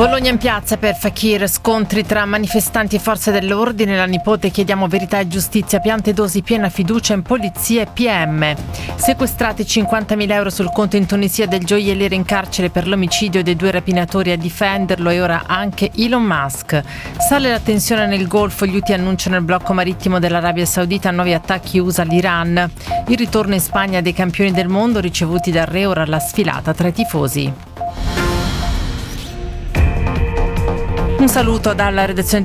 Bologna in piazza per Fakir, scontri tra manifestanti e forze dell'ordine, la nipote chiediamo verità e giustizia, piante dosi, piena fiducia in polizia e PM. Sequestrati 50.000 euro sul conto in Tunisia del gioielliere in carcere per l'omicidio dei 2 rapinatori, a difenderlo e ora anche Elon Musk. Sale la tensione nel Golfo, gli Houthi annunciano il blocco marittimo dell'Arabia Saudita, nuovi attacchi USA all'Iran. Il ritorno in Spagna dei campioni del mondo ricevuti dal re, ora la sfilata tra i tifosi. Un saluto dalla redazione di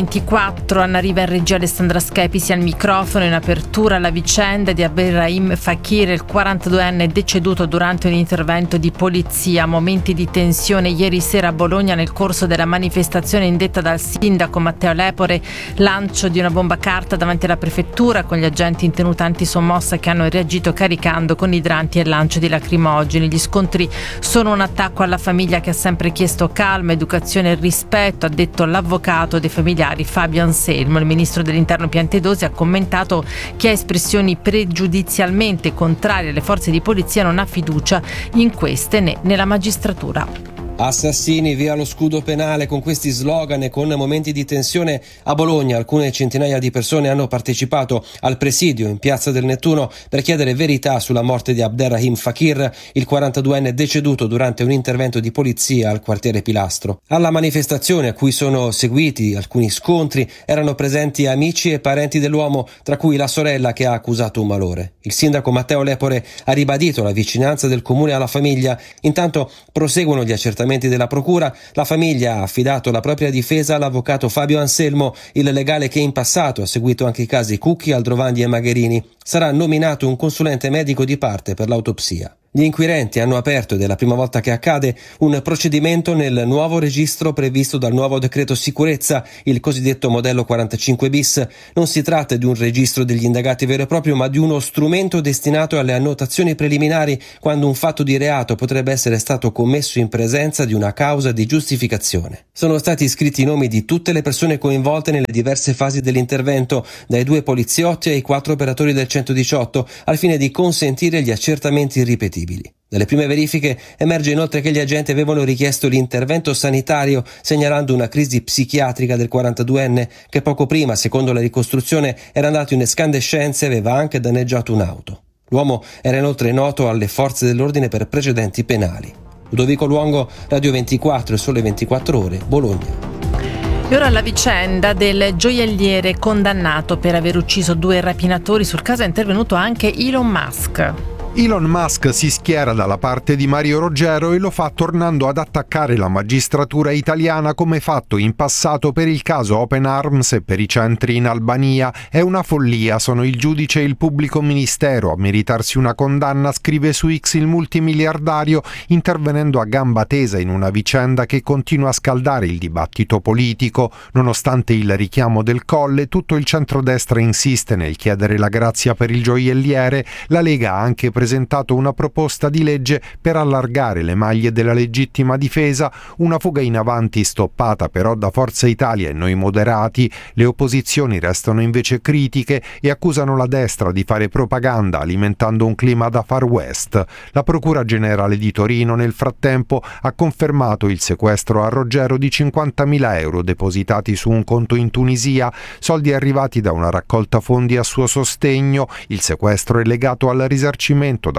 GR24, Anna Riva in regia, Alessandra Schepisi al microfono. In apertura la vicenda di Abderrahim Fakir, il 42enne deceduto durante un intervento di polizia. Momenti di tensione ieri sera a Bologna nel corso della manifestazione indetta dal sindaco Matteo Lepore, lancio di una bomba carta davanti alla prefettura con gli agenti in tenuta antisommossa che hanno reagito caricando con idranti e lancio di lacrimogeni. Gli scontri sono un attacco alla famiglia che ha sempre chiesto calma, educazione e rispetto, ha detto l'avvocato dei familiari Fabio Anselmo. Il ministro dell'Interno Piantedosi ha commentato che ha espressioni pregiudizialmente contrarie alle forze di polizia, non ha fiducia in queste né nella magistratura. Assassini, via lo scudo penale. Con questi slogan e con momenti di tensione a Bologna, alcune centinaia di persone hanno partecipato al presidio in Piazza del Nettuno per chiedere verità sulla morte di Abderrahim Fakir, il 42enne deceduto durante un intervento di polizia al quartiere Pilastro. Alla manifestazione, a cui sono seguiti alcuni scontri, erano presenti amici e parenti dell'uomo, tra cui la sorella che ha accusato un malore. Il sindaco Matteo Lepore ha ribadito la vicinanza del comune alla famiglia. Intanto proseguono gli accertamenti della procura. La famiglia ha affidato la propria difesa all'avvocato Fabio Anselmo, il legale che in passato ha seguito anche i casi Cucchi, Aldrovandi e Magherini. Sarà nominato un consulente medico di parte per l'autopsia. Gli inquirenti hanno aperto, ed è la prima volta che accade, un procedimento nel nuovo registro previsto dal nuovo decreto sicurezza, il cosiddetto modello 45 bis. Non si tratta di un registro degli indagati vero e proprio, ma di uno strumento destinato alle annotazioni preliminari quando un fatto di reato potrebbe essere stato commesso in presenza di una causa di giustificazione. Sono stati iscritti i nomi di tutte le persone coinvolte nelle diverse fasi dell'intervento, dai 2 poliziotti ai 4 operatori del 118, al fine di consentire gli accertamenti ripetibili. Dalle prime verifiche emerge inoltre che gli agenti avevano richiesto l'intervento sanitario, segnalando una crisi psichiatrica del 42enne che poco prima, secondo la ricostruzione, era andato in escandescenza e aveva anche danneggiato un'auto. L'uomo era inoltre noto alle forze dell'ordine per precedenti penali. Ludovico Luongo, Radio 24 e Sole 24 Ore, Bologna. E ora la vicenda del gioielliere condannato per aver ucciso 2 rapinatori. Sul caso è intervenuto anche Elon Musk. Elon Musk si schiera dalla parte di Mario Roggero e lo fa tornando ad attaccare la magistratura italiana come fatto in passato per il caso Open Arms e per i centri in Albania. È una follia, sono il giudice e il pubblico ministero a meritarsi una condanna, scrive su X il multimiliardario, intervenendo a gamba tesa in una vicenda che continua a scaldare il dibattito politico. Nonostante il richiamo del Colle, tutto il centrodestra insiste nel chiedere la grazia per il gioielliere. La Lega ha anche presentato una proposta di legge per allargare le maglie della legittima difesa, una fuga in avanti stoppata però da Forza Italia e Noi Moderati. Le opposizioni restano invece critiche e accusano la destra di fare propaganda alimentando un clima da Far West. La Procura Generale di Torino nel frattempo ha confermato il sequestro a Roggero di 50.000 euro depositati su un conto in Tunisia, soldi arrivati da una raccolta fondi a suo sostegno. Il sequestro è legato al risarcimento da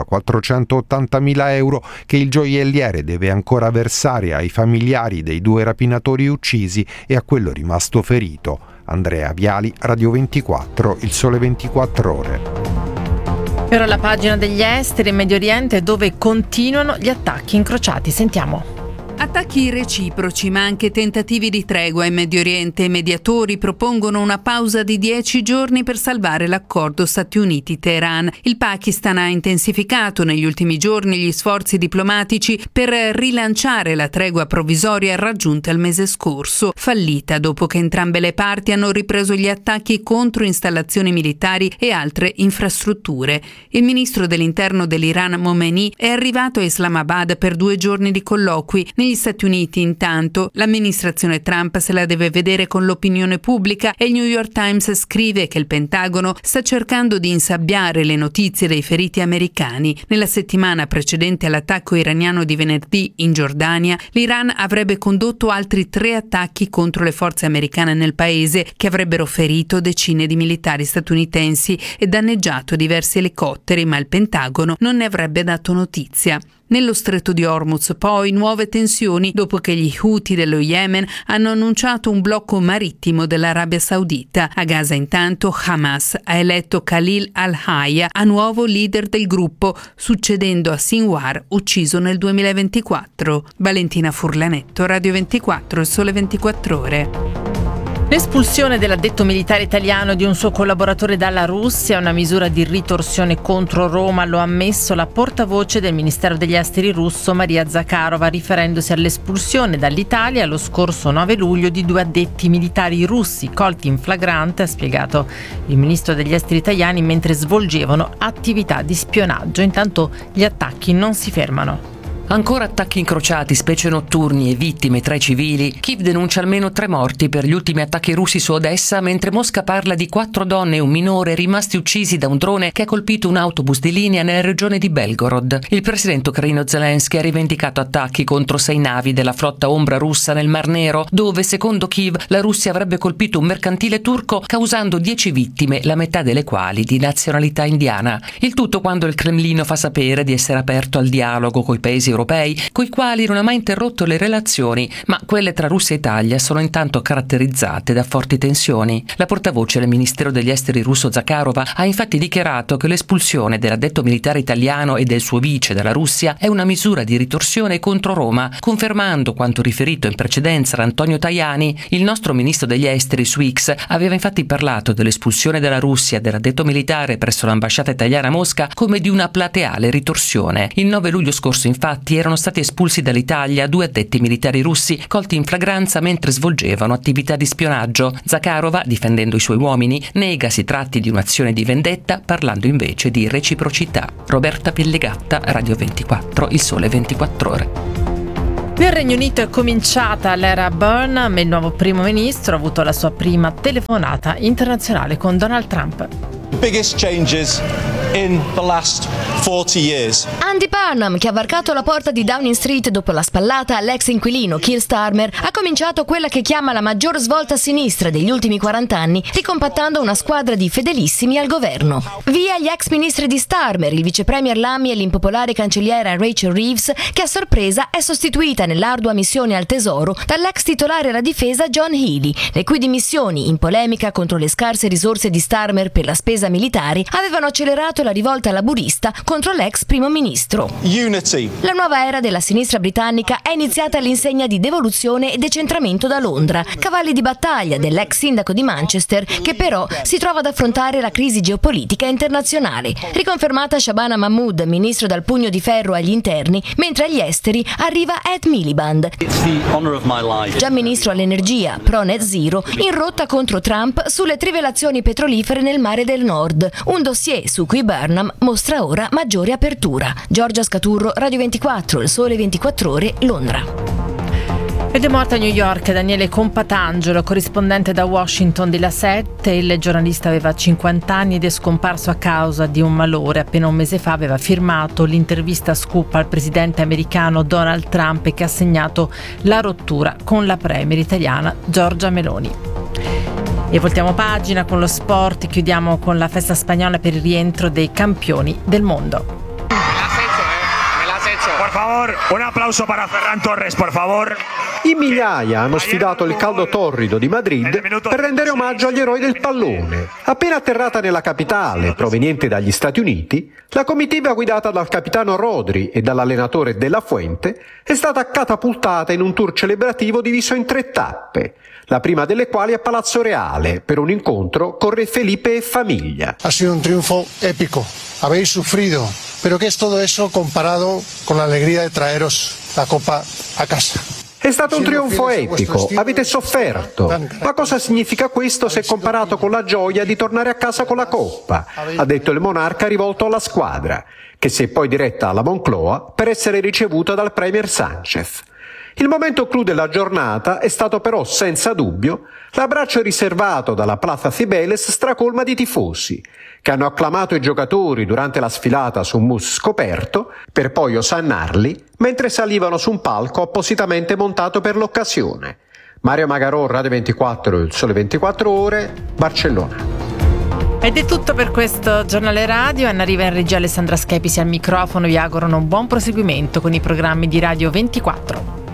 480.000 euro che il gioielliere deve ancora versare ai familiari dei 2 rapinatori uccisi e a quello rimasto ferito. Andrea Viali, Radio 24, Il Sole 24 Ore. E ora la pagina degli esteri in Medio Oriente, dove continuano gli attacchi incrociati. Sentiamo. Attacchi reciproci ma anche tentativi di tregua in Medio Oriente. I mediatori propongono una pausa di 10 giorni per salvare l'accordo Stati Uniti-Teheran. Il Pakistan ha intensificato negli ultimi giorni gli sforzi diplomatici per rilanciare la tregua provvisoria raggiunta il mese scorso, fallita dopo che entrambe le parti hanno ripreso gli attacchi contro installazioni militari e altre infrastrutture. Il ministro dell'interno dell'Iran Momeni è arrivato a Islamabad per 2 giorni di colloqui. Negli Stati Uniti, intanto, l'amministrazione Trump se la deve vedere con l'opinione pubblica e il New York Times scrive che il Pentagono sta cercando di insabbiare le notizie dei feriti americani. Nella settimana precedente all'attacco iraniano di venerdì in Giordania, l'Iran avrebbe condotto altri 3 attacchi contro le forze americane nel paese che avrebbero ferito decine di militari statunitensi e danneggiato diversi elicotteri, ma il Pentagono non ne avrebbe dato notizia. Nello stretto di Hormuz poi nuove tensioni dopo che gli Houthi dello Yemen hanno annunciato un blocco marittimo dell'Arabia Saudita. A Gaza intanto Hamas ha eletto Khalil al-Hayya a nuovo leader del gruppo, succedendo a Sinwar ucciso nel 2024. Valentina Furlanetto, Radio 24, Il Sole 24 Ore. L'espulsione dell'addetto militare italiano di un suo collaboratore dalla Russia è una misura di ritorsione contro Roma, lo ha ammesso la portavoce del Ministero degli Esteri russo Maria Zakharova, riferendosi all'espulsione dall'Italia lo scorso 9 luglio di 2 addetti militari russi colti in flagrante, ha spiegato il Ministro degli Esteri italiani, mentre svolgevano attività di spionaggio. Intanto gli attacchi non si fermano. Ancora attacchi incrociati, specie notturni, e vittime tra i civili. Kiev denuncia almeno 3 morti per gli ultimi attacchi russi su Odessa, mentre Mosca parla di 4 donne e un minore rimasti uccisi da un drone che ha colpito un autobus di linea nella regione di Belgorod. Il presidente ucraino Zelensky ha rivendicato attacchi contro 6 navi della flotta ombra russa nel Mar Nero, dove, secondo Kiev, la Russia avrebbe colpito un mercantile turco causando 10 vittime, la metà delle quali di nazionalità indiana. Il tutto quando il Cremlino fa sapere di essere aperto al dialogo coi paesi europei, coi quali non ha mai interrotto le relazioni, ma quelle tra Russia e Italia sono intanto caratterizzate da forti tensioni. La portavoce del Ministero degli Esteri russo Zakharova ha infatti dichiarato che l'espulsione dell'addetto militare italiano e del suo vice dalla Russia è una misura di ritorsione contro Roma, confermando quanto riferito in precedenza da Antonio Tajani. Il nostro Ministro degli Esteri su X aveva infatti parlato dell'espulsione dalla Russia dell'addetto militare presso l'ambasciata italiana a Mosca come di una plateale ritorsione. Il 9 luglio scorso, infatti, erano stati espulsi dall'Italia 2 addetti militari russi colti in flagranza mentre svolgevano attività di spionaggio. Zakharova, difendendo i suoi uomini, nega si tratti di un'azione di vendetta, parlando invece di reciprocità. Roberta Pellegatta, Radio 24, Il Sole 24 Ore. Nel Regno Unito è cominciata l'era Burnham, il nuovo primo ministro ha avuto la sua prima telefonata internazionale con Donald Trump. Biggest changes in the last 40 years. Andy Burnham, che ha varcato la porta di Downing Street dopo la spallata all'ex inquilino Keir Starmer, ha cominciato quella che chiama la maggior svolta a sinistra degli ultimi 40 anni, ricompattando una squadra di fedelissimi al governo. Via gli ex ministri di Starmer, il vice premier Lamy e l'impopolare cancelliera Rachel Reeves, che a sorpresa è sostituita nell'ardua missione al tesoro dall'ex titolare alla difesa John Healey, le cui dimissioni, in polemica contro le scarse risorse di Starmer per la spesa militare, avevano accelerato la rivolta laburista contro l'ex primo ministro. Unity. La nuova era della sinistra britannica è iniziata all'insegna di devoluzione e decentramento da Londra, cavalli di battaglia dell'ex sindaco di Manchester, che però si trova ad affrontare la crisi geopolitica internazionale. Riconfermata Shabana Mahmood, ministro dal pugno di ferro agli interni, mentre agli esteri arriva Ed Miliband, già ministro all'energia, pro net zero, in rotta contro Trump sulle trivelazioni petrolifere nel Mare del Nord, un dossier su cui Burnham mostra ora maggiore apertura. Giorgia Scaturro, Radio 24, Il Sole 24 Ore, Londra. Ed è morto a New York Daniele Compatangelo, corrispondente da Washington di La 7. Il giornalista aveva 50 anni ed è scomparso a causa di un malore. Appena un mese fa aveva firmato l'intervista scoop al presidente americano Donald Trump, che ha segnato la rottura con la premier italiana Giorgia Meloni. E voltiamo pagina con lo sport, chiudiamo con la festa spagnola per il rientro dei campioni del mondo. Por favor, un applauso para Ferran Torres, por favor. In migliaia hanno sfidato il caldo torrido di Madrid per rendere omaggio agli eroi del pallone. Appena atterrata nella capitale, proveniente dagli Stati Uniti, la comitiva guidata dal capitano Rodri e dall'allenatore Della Fuente è stata catapultata in un tour celebrativo diviso in 3 tappe, la prima delle quali a Palazzo Reale, per un incontro con Re Felipe e famiglia. Ha sido un triunfo épico. Habéis sufrido, pero ¿qué es todo eso comparado con la alegría de traeros la copa a casa? È stato un trionfo epico, avete sofferto, ma cosa significa questo se comparato con la gioia di tornare a casa con la coppa? Ha detto il monarca rivolto alla squadra, che si è poi diretta alla Moncloa per essere ricevuta dal premier Sánchez. Il momento clou della giornata è stato però senza dubbio l'abbraccio riservato dalla Plaza Cibeles stracolma di tifosi, che hanno acclamato i giocatori durante la sfilata su un mus scoperto per poi osannarli mentre salivano su un palco appositamente montato per l'occasione. Mario Magarò, Radio 24, Il Sole 24 Ore, Barcellona. Ed è tutto per questo giornale radio. Anna Riva, in regia Alessandra Schepisi al microfono. Vi augurano un buon proseguimento con i programmi di Radio 24.